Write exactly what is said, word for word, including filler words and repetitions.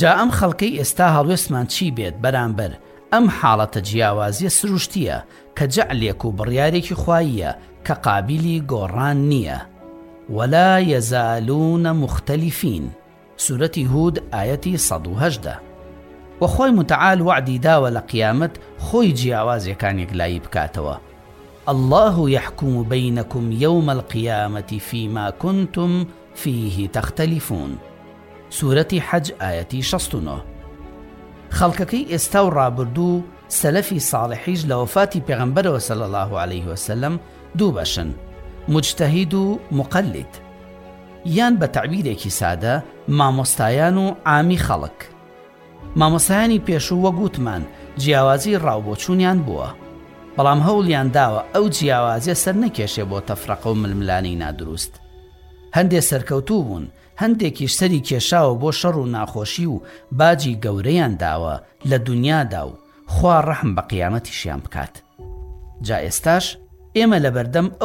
جا ئەم خەڵکەی ئێستا هەڵوێستمان چی بێت بەرامبەر ئەم حاڵەتە جیاوازیە سروشتیە کە جەعلێک و بڕیارێکی خواییە کە قابلی گۆڕان نییە. ولا يزالون مختلفين سورەتی هود ئایەتی سەد و هەژدە. وەخۆی متعال وعدی داوە لە قیامەت خۆی جیاوازیەکانێک لای بکاتەوە. الله يحكم بينكم يوم القيامة فيما كنتم فيه تختلفون سورەتی حەج ئایەتی شەست و نۆ. خەڵکەکەی ئێستا و ڕابردوو سەلەفی ساڵحیش لە وەفاتی پێغەمبەرەوە صلی الله عليه وسلم دوو بەشن، مجتەهید و مقلد، یان بە تەعبیرێکی سادە مامۆستایان و عامی خەڵک. مامۆستایانی پێشوو وە گوتمان جیاوازی ڕاوبۆچوونیان بووە، بەڵام هەوڵیان داوە ئەو جیاوازیە سەر نەکێشێ بۆ تەفرەقە و ململانەی نادروست. هەندێک سەرکەوتوو بوون، هەندێکیش سەری کێشاوە بۆ شەڕ و ناخۆشی و باجی گەورەیان داوە لە دونیادا و خوا ڕەحم بە قیامەتیشیان بکات. جا ئێستاش ئێمە لەبەردەم